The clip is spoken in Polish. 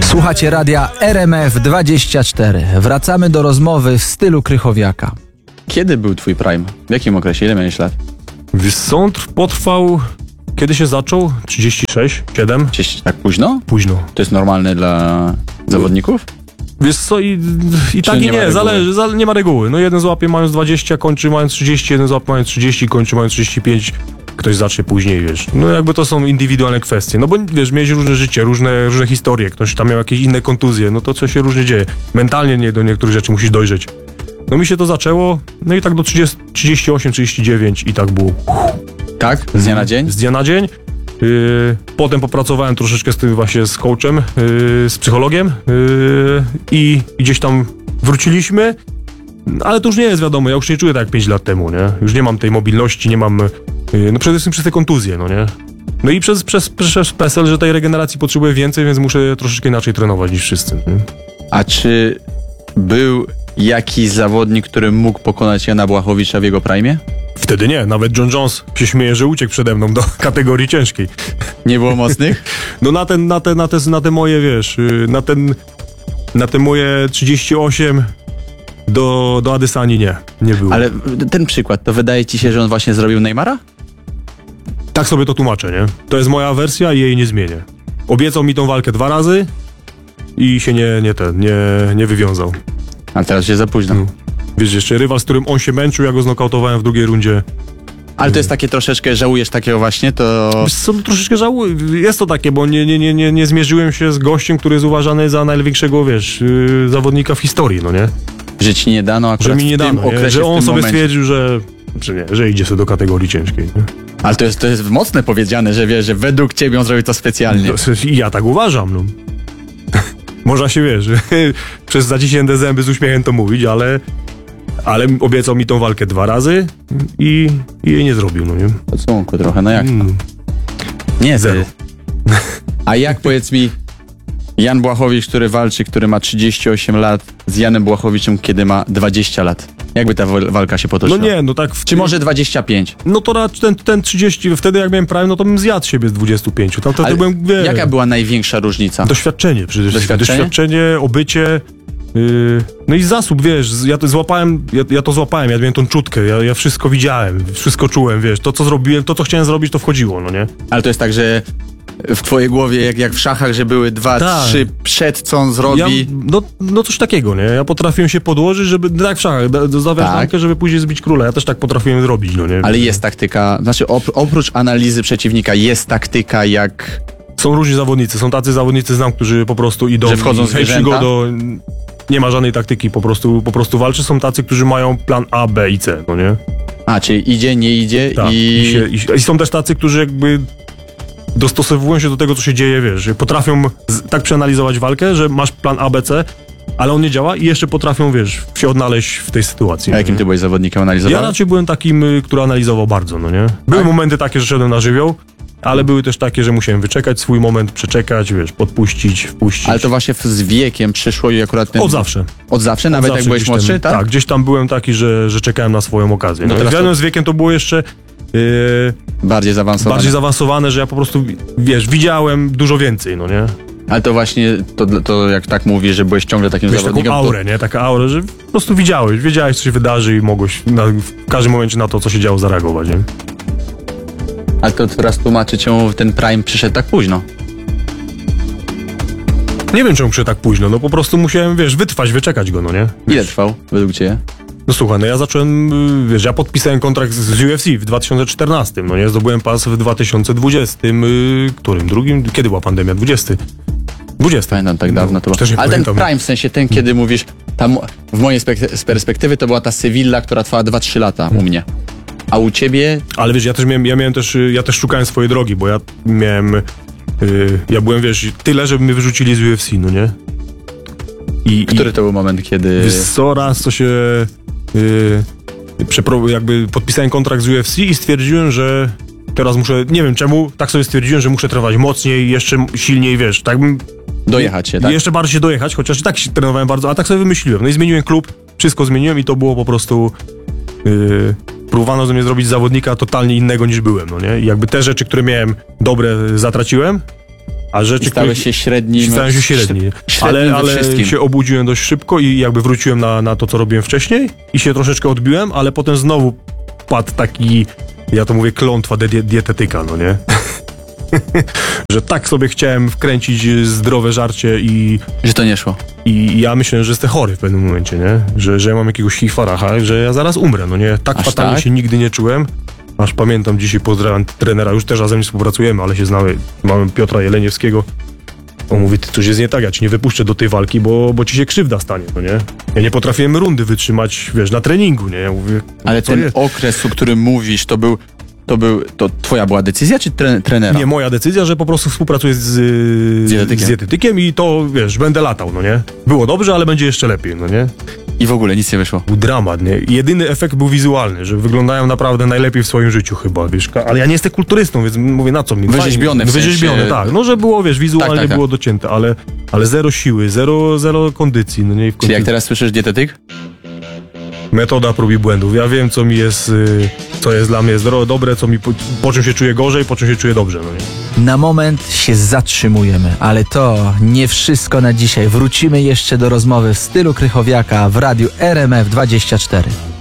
Słuchacie radia RMF24. Wracamy do rozmowy w stylu Krychowiaka. Kiedy był twój prime? W jakim okresie? Ile miałeś lat? Sąd potrwał... Kiedy się zaczął? 36? 7? Gdzieś tak późno? Późno. To jest normalne dla zawodników? Wiesz co, i tak nie i ma nie, reguły? zależy, nie ma reguły. No jeden złapie mając 20, kończy mając 30, jeden złapie mając 30, kończy mając 35, ktoś zacznie później, wiesz. No jakby to są indywidualne kwestie, no bo wiesz, miałeś różne życie, różne historie, ktoś tam miał jakieś inne kontuzje, no to co się różnie dzieje. Mentalnie nie do niektórych rzeczy musisz dojrzeć. No mi się to zaczęło, no i tak do 30, 38, 39 i tak było. Tak? Z dnia na dzień? Z dnia na dzień. Potem popracowałem troszeczkę z tym właśnie z coachem, z psychologiem i gdzieś tam wróciliśmy, ale to już nie jest wiadomo, ja już nie czuję tak jak 5 lat temu, nie? Już nie mam tej mobilności, nie mam, no przede wszystkim przez te kontuzje, no nie? No i przez PESEL, że tej regeneracji potrzebuję więcej, więc muszę troszeczkę inaczej trenować niż wszyscy. Nie? A czy był jakiś zawodnik, który mógł pokonać Jana Błachowicza w jego prime? Wtedy nie, nawet John Jones się śmieje, że uciekł przede mną do kategorii ciężkiej. Nie było mocnych? No na te moje, wiesz, na te moje 38 do Adesani nie było. Ale ten przykład, to wydaje ci się, że on właśnie zrobił Neymara? Tak sobie to tłumaczę, nie? To jest moja wersja i jej nie zmienię. Obiecał mi tą walkę 2 razy i się nie wywiązał. A teraz się za późno. Wiesz, jeszcze rywal, z którym on się męczył, ja go znokautowałem w drugiej rundzie. Ale to jest takie troszeczkę, żałujesz takiego właśnie, to... Wiesz co, troszeczkę żałuję. Jest to takie, bo nie zmierzyłem się z gościem, który jest uważany za największego, wiesz, zawodnika w historii, no nie? Że ci nie dano akurat że mi nie w tym dano, okresie, że on w tym sobie momencie. stwierdził, że idzie sobie do kategorii ciężkiej. Nie? Ale to jest mocne powiedziane, że wiesz, że według ciebie on zrobił to specjalnie. I ja tak uważam, no. Można się, wiesz, przez zaciśnięte zęby z uśmiechem to mówić, ale obiecał mi tą walkę 2 razy i jej nie zrobił, no nie? Pocałunku trochę, no jak to? Nie, Zero. A jak, powiedz mi, Jan Błachowicz, który walczy, który ma 38 lat, z Janem Błachowiczem, kiedy ma 20 lat? Jakby ta walka się potoczyła? No nie, no tak... Czy może 25? No to ten 30, wtedy jak miałem prime, no to bym zjadł siebie z 25. Tam wtedy byłem, wiesz, jaka była największa różnica? Doświadczenie przecież. Doświadczenie, obycie... no i zasób, wiesz, ja to złapałem, ja miałem tą czutkę, ja wszystko widziałem, wszystko czułem, wiesz, to co zrobiłem, to co chciałem zrobić, to wchodziło, no nie? Ale to jest tak, że w twojej głowie, jak w szachach, że były 2, 3 przed, co on zrobi. No coś takiego, nie? Ja potrafiłem się podłożyć, żeby, tak w szachach, zawiać walkę, żeby później zbić króla, ja też tak potrafiłem zrobić, no nie? Ale jest taktyka, znaczy oprócz analizy przeciwnika, jest taktyka jak... Są różni zawodnicy, są tacy zawodnicy, znam, którzy po prostu idą... Że wchodzą zwierzęta? Nie ma żadnej taktyki, po prostu walczy. Są tacy, którzy mają plan A, B i C, no nie? A, czyli idzie, nie idzie tak, i są też tacy, którzy jakby dostosowują się do tego, co się dzieje, wiesz, potrafią tak przeanalizować walkę, że masz plan A, B, C, ale on nie działa i jeszcze potrafią, wiesz, się odnaleźć w tej sytuacji. A jakim ty byłeś zawodnikiem analizowany? Ja raczej byłem takim, który analizował bardzo, no nie? Były momenty takie, że szedłem na żywioł, ale były też takie, że musiałem wyczekać swój moment, przeczekać, wiesz, podpuścić, wpuścić. Ale to właśnie z wiekiem przyszło i akurat ten... Od zawsze. Od zawsze? Nawet jak byłeś młodszy, tak? Tak, gdzieś tam byłem taki, że czekałem na swoją okazję. No teraz z wiekiem to było jeszcze... bardziej zaawansowane. Że ja po prostu, wiesz, widziałem dużo więcej, no nie? Ale to właśnie, to jak tak mówisz, że byłeś ciągle takim zawodnikiem... Taką aurę, nie? Taka aura, że po prostu wiedziałeś, co się wydarzy i mogłeś w każdym momencie na to, co się działo, zareagować, nie? Ale to teraz tłumaczy, czemu ten prime przyszedł tak późno. Nie wiem, czemu przyszedł tak późno, no po prostu musiałem, wiesz, wyczekać go, no nie? Ile trwał według ciebie? No słuchaj, no ja zacząłem, wiesz, ja podpisałem kontrakt z UFC w 2014, no nie? Zdobyłem pas w 2020, którym? Drugim? Kiedy była pandemia? 20. Pamiętam, tak dawno to było. Ale ten prime, w sensie ten, kiedy mówisz, tam w mojej perspektywy to była ta Sewilla, która trwała 2-3 lata u mnie. A u ciebie? Ale wiesz, ja też szukałem swojej drogi, bo ja miałem, ja byłem, wiesz, tyle, żeby mnie wyrzucili z UFC, no nie? Który to był moment, kiedy... Wiesz co, raz to się... jakby podpisałem kontrakt z UFC i stwierdziłem, że teraz muszę, nie wiem czemu, tak sobie stwierdziłem, że muszę trenować mocniej, jeszcze silniej, wiesz, tak bym... Dojechać się, tak? Jeszcze bardziej się dojechać, chociaż i tak się trenowałem bardzo, a tak sobie wymyśliłem. No i zmieniłem klub, wszystko zmieniłem i to było po prostu... próbowano ze mnie zrobić zawodnika totalnie innego niż byłem, no nie? I jakby te rzeczy, które miałem dobre, zatraciłem, A rzeczy, I stałeś się średnim. Stałem się średni. Średnim Ale we wszystkim. się obudziłem dość szybko i jakby wróciłem na to, co robiłem wcześniej i się troszeczkę odbiłem, ale potem znowu padł taki, ja to mówię, klątwa dietetyka, no nie? Że tak sobie chciałem wkręcić zdrowe żarcie Że to nie szło. i ja myślałem, że jestem chory w pewnym momencie, nie? Że ja mam jakiegoś hichfaracha, że ja zaraz umrę, no nie? Tak Aż fatalnie tak? się nigdy nie czułem. Aż pamiętam, dzisiaj pozdrawiam trenera, już też razem nie współpracujemy, ale się znamy. Mamy Piotra Jeleniewskiego. On mówi, ty coś jest nie tak, ja ci nie wypuszczę do tej walki, bo ci się krzywda stanie, no nie? Ja nie potrafiłem rundy wytrzymać, wiesz, na treningu, nie? Ja mówię, Ale co ten jest? okres, o którym mówisz, to twoja była decyzja, czy trenera? Nie, moja decyzja, że po prostu współpracuję z dietetykiem i to, wiesz, będę latał, no nie? Było dobrze, ale będzie jeszcze lepiej, no nie? I w ogóle nic nie wyszło. Był dramat, nie? Jedyny efekt był wizualny, że wyglądają naprawdę najlepiej w swoim życiu chyba, wiesz, ale ja nie jestem kulturystą, więc mówię, na co mi? Wyrzeźbione w sensie- Wyrzeźbione, tak. No, że było, wiesz, wizualnie Tak. było docięte, ale zero siły, zero kondycji, no nie? I w Czyli końcu jak teraz słyszysz dietetyk? metoda prób i błędów. Ja wiem, co mi jest, co jest dla mnie dobre, co mi, po czym się czuję gorzej, po czym się czuję dobrze, no nie? Na moment się zatrzymujemy, ale to nie wszystko na dzisiaj. Wrócimy jeszcze do rozmowy w stylu Krychowiaka w radiu RMF 24.